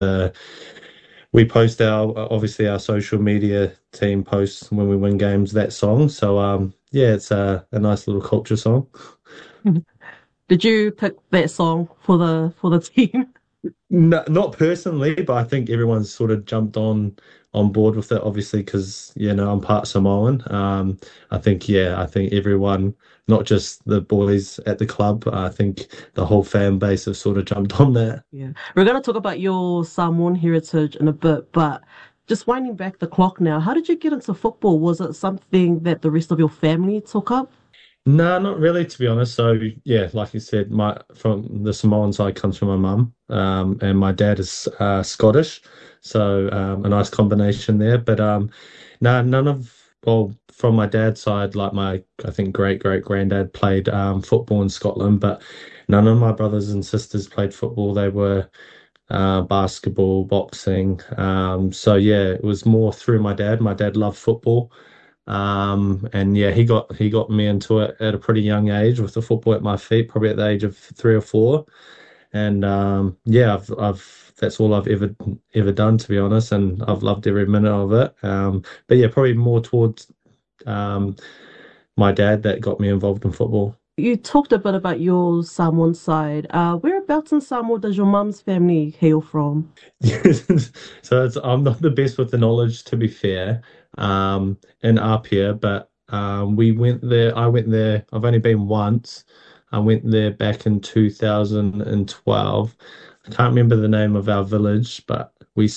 we post obviously our social media team posts when we win games that song. So yeah, it's a nice little culture song. Did you pick that song for the team? No, not personally, but I think everyone's sort of jumped on board with it, obviously, because I'm part Samoan. I think everyone, not just the boys at the club, I think the whole fan base have sort of jumped on that. Yeah. We're going to talk about your Samoan heritage in a bit, but just winding back the clock now, how did you get into football? Was it something that the rest of your family took up? No, not really, to be honest. So yeah, like you said, my from the Samoan side comes from my mum, and my dad is Scottish, so a nice combination there. But no, none of well, from my dad's side, like my I think great granddad played football in Scotland, but none of my brothers and sisters played football. They were basketball, boxing. So yeah, it was more through my dad. My dad loved football. And yeah, he got me into it at a pretty young age with the football at my feet, probably at the age of 3 or 4. And yeah, I've that's all I've ever done, to be honest, and I've loved every minute of it. But yeah, probably more towards um my dad that got me involved in football. You talked a bit about your Samoan side. Whereabouts in Samoa does your mum's family hail from? So I'm not the best with the knowledge, to be fair, in Apia, but we went there. I went there. I've only been once. I went there back in 2012. I can't remember the name of our village, but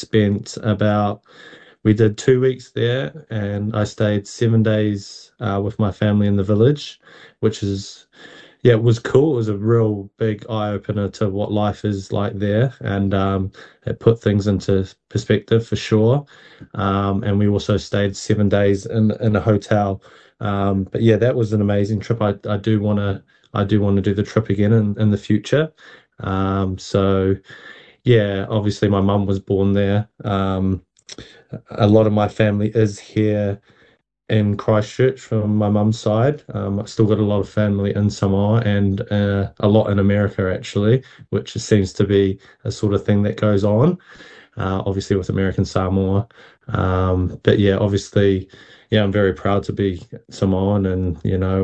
we did 2 weeks there, and I stayed 7 days with my family in the village, which is yeah, it was cool. It was a real big eye opener to what life is like there, and it put things into perspective for sure. And we also stayed 7 days in a hotel. But yeah, that was an amazing trip. I do want to do the trip again in the future. So yeah, obviously my mum was born there. A lot of my family is here in Christchurch from my mum's side. I've still got a lot of family in Samoa and a lot in America actually, which seems to be a sort of thing that goes on, obviously with American Samoa. But yeah, obviously, yeah, I'm very proud to be Samoan, and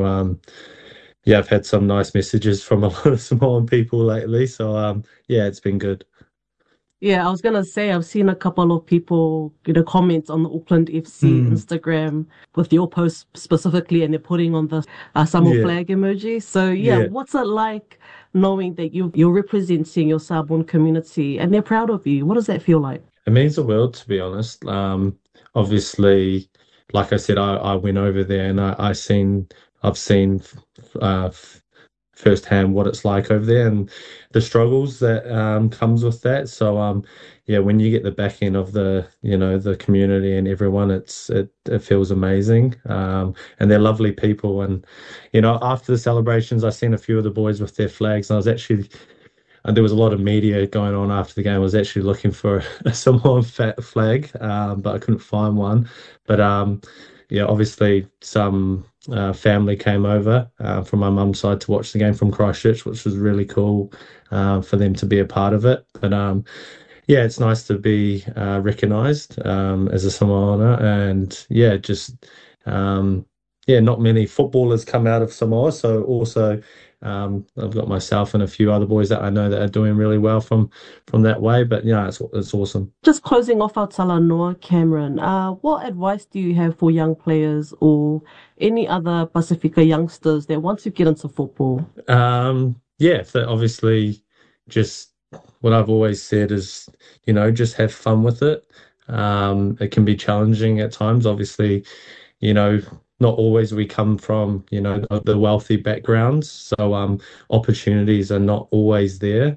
yeah, I've had some nice messages from a lot of Samoan people lately. So yeah, it's been good. Yeah, I was gonna say I've seen a couple of people, comment on the Auckland FC Mm, Instagram with your post specifically, and they're putting on the Samoa yeah, flag emoji. So yeah, yeah. what's it like knowing that you're representing your Samoan community and they're proud of you? What does that feel like? It means the world, to be honest. Obviously, like I said, I went over there and I've seen uh, firsthand what it's like over there and the struggles that comes with that. So yeah, when you get the back end of the community and everyone, it feels amazing. And they're lovely people. And after the celebrations, I seen a few of the boys with their flags, and I was actually and there was a lot of media going on after the game. I was actually looking for a Samoan flag, but I couldn't find one. But yeah, obviously some family came over from my mum's side to watch the game from Christchurch, which was really cool for them to be a part of it. But yeah, it's nice to be recognised as a Samoaner, and yeah, just yeah, not many footballers come out of Samoa, so also I've got myself and a few other boys that I know that are doing really well from that way. But yeah, it's awesome. Just closing off our Talanoa, Cameron, what advice do you have for young players or any other Pacifica youngsters that want to get into football? Yeah, so obviously, just what I've always said is, just have fun with it. It can be challenging at times. Obviously, you know, not always we come from, the wealthy backgrounds, so opportunities are not always there.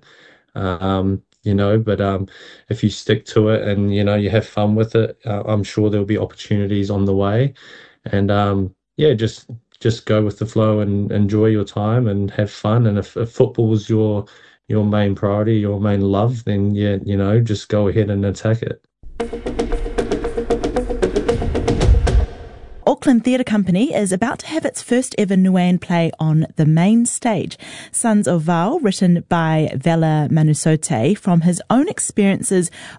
But if you stick to it and you have fun with it, I'm sure there'll be opportunities on the way. And yeah, just go with the flow and enjoy your time and have fun. And if football is your main priority, your main love, then yeah, just go ahead and attack it. Auckland Theatre Company is about to have its first ever Nuan play on the main stage. Sons of Val, written by Vela Manusote from his own experiences